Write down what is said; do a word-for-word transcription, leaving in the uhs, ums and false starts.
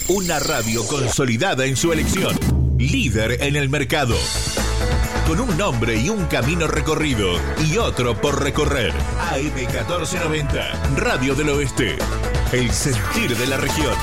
Una radio consolidada en su elección. Líder en el mercado. Con un nombre y un camino recorrido y otro por recorrer. A M catorce noventa, Radio del Oeste. El sentir de la región.